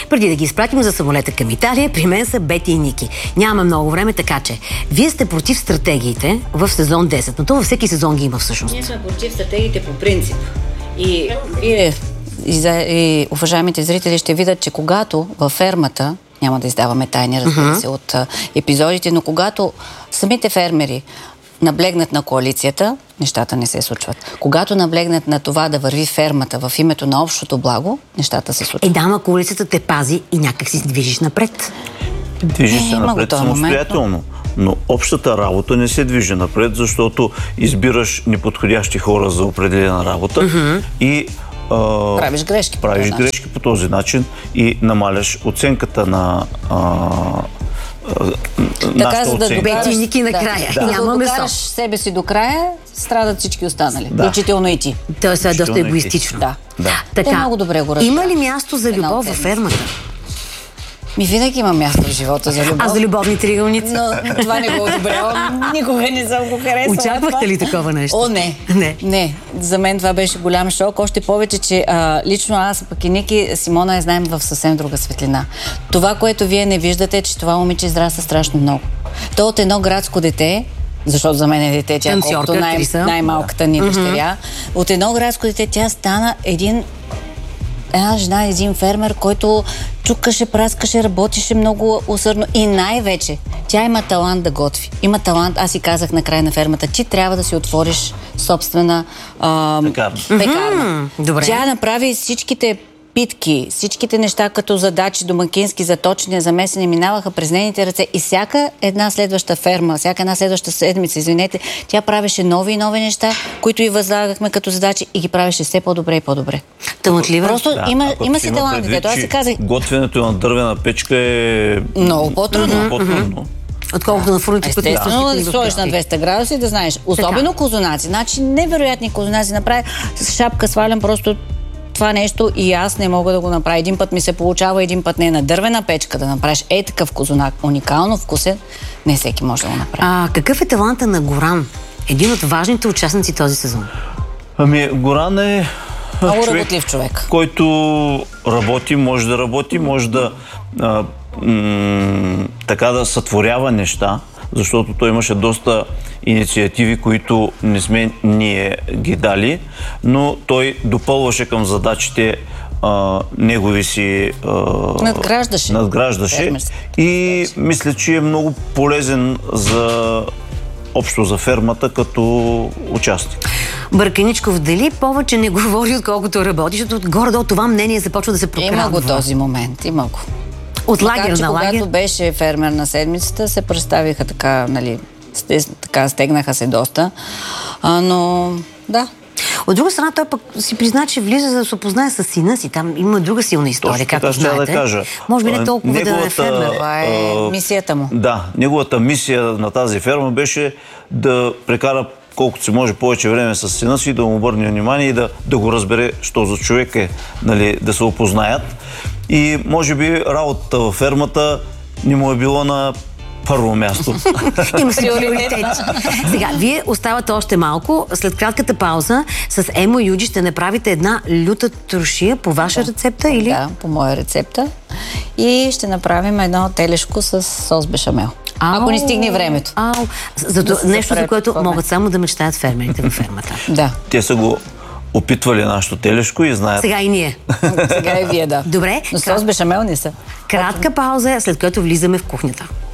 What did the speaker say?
Преди да ги изпратим за самолета към Италия, при мен са Бети и Ники. Нямаме много време, така че вие сте против стратегиите в сезон 10, но то във всеки сезон ги има всъщност. Ние сме против стратегиите по принцип. И вие и уважаемите зрители ще видят, че когато във фермата, няма да издаваме тайни, разбира се, от епизодите, но когато самите фермери наблегнат на коалицията, нещата не се случват. Когато наблегнат на това да върви фермата в името на общото благо, нещата се случват. Ама коалицията те пази и някак си движиш напред. Движиш се напред самостоятелно. Но общата работа не се движи напред, защото избираш неподходящи хора за определена работа и правиш грешки. Правиш грешки по този начин и намаляш оценката на така, за да Бети и Ники накрая. Няма месо. Докараш себе си до края, страдат всички останали. Включително и ти. Тоест, това е доста егоистично. Те много добре го разбират. Има ли място за любов във фермата? Винаги има място в живота за любов. А за любовни триъгълници? Но това не го одобрявам. Никога не съм го харесала. Очаквахте ли такова нещо? О, не. За мен това беше голям шок. Още повече, че лично аз, пък и Ники, Симона я знаем в съвсем друга светлина. Това, което вие не виждате, е, че това момиче израста страшно много. То от едно градско дете, защото за мен е дете, тя колкото най-малката ни дъщеря, от едно градско дете тя стана една жена, един фермер, който чукаше, праскаше, работеше много усърдно и най-вече тя има талант да готви. Има талант, аз си казах на края на фермата, ти трябва да си отвориш собствена пекарна. Тя направи всичките питки, всичките неща като задачи, домакински, заточения, замесени, минаваха през нейните ръце и всяка една следваща ферма, всяка една следваща седмица, тя правеше нови и нови неща, които и възлагахме като задачи и ги правеше все по-добре и по-добре. Талантлива. Просто има си талант. Аз си казах. Готвенето на дървена печка е много по-трудно. Отколкото на фурните, които естествено да сложиш на 200 градуса и да знаеш. Особено козунаци. Значи невероятни козунаци направи. С шапка свалям просто това нещо и аз не мога да го направя. Един път ми се получава, един път не. На дървена печка да направиш такъв козунак, уникално вкусен, не всеки може да го направи. Какъв е таланта на Горан? Един от важните участници този сезон. Горан е много работлив човек. Който може да така да сътворява неща, защото той имаше доста инициативи, които не сме ние ги дали, но той допълваше към задачите негови си надграждаше и мисля, че е много полезен общо за фермата като участник. Бърканичков, дали повече не говори, отколкото работи, защото горе-долу това мнение започва да се прокрадва? Има го този момент, има го. От лагер на лагер? Когато беше фермер на седмицата, се представиха така, стегнаха се доста, но да. От друга страна, той пък си призна, че влиза за да се опознае с сина си. Там има друга силна история, както знаете. Да кажа. Може би не толкова да е фермер. Това е мисията му. Да, неговата мисия на тази ферма беше да прекара колкото се може повече време с сина си, да му обърне внимание и да го разбере, що за човек е, да се опознаят. И може би работата във фермата не му е било на първо място. Има си приоритети. Сега, вие оставате още малко. След кратката пауза с Емо и Юджи ще направите една люта трошия по ваша рецепта или? Да, по моя рецепта. И ще направим едно телешко с сос бешамел. Ако не стигне времето. Нещо, за което могат само да мечтаят фермерите във фермата. Да. Те са го опитвали нашето телешко и знаят. Сега и ние. Сега и вие, да. Добре. Но сос бешамел не са. Кратка пауза, след което влизаме в кухнята.